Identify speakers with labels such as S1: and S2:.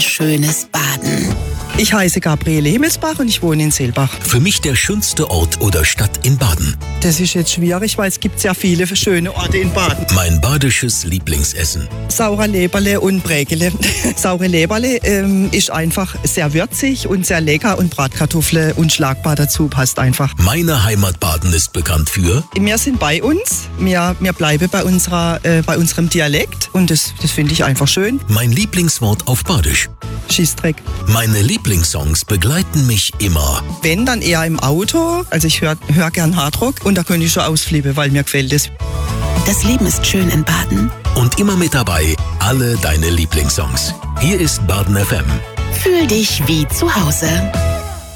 S1: schönes Baden?
S2: Ich heiße Gabriele Himmelsbach und ich wohne in Seelbach.
S3: Für mich der schönste Ort oder Stadt in Baden.
S2: Das ist jetzt schwierig, weil es gibt sehr viele schöne Orte in Baden.
S3: Mein badisches Lieblingsessen.
S2: Saure Leberle und Brägele. Saure Leberle ist einfach sehr würzig und sehr lecker und Bratkartoffel unschlagbar dazu passt einfach.
S3: Meine Heimat Baden ist bekannt für...
S2: Wir sind bei uns, wir bleiben bei unserem Dialekt und das finde ich einfach schön.
S3: Mein Lieblingswort auf Badisch.
S2: Schießdreck.
S3: Meine Lieblingssongs begleiten mich immer.
S2: Wenn, dann eher im Auto. Also ich hör gern Hardrock und da könnte ich schon ausflippen, weil mir gefällt es.
S1: Das Leben ist schön in Baden.
S3: Und immer mit dabei alle deine Lieblingssongs. Hier ist Baden FM.
S1: Fühl dich wie zu Hause.